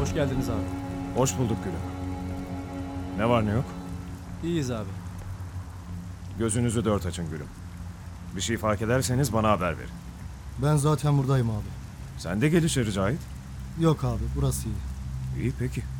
Hoş geldiniz abi. Hoş bulduk Gülüm. Ne var ne yok? İyiyiz abi. Gözünüzü dört açın Gülüm. Bir şey fark ederseniz bana haber verin. Ben zaten buradayım abi. Sen de gel içeri Cahit. Yok abi burası iyi. İyi peki.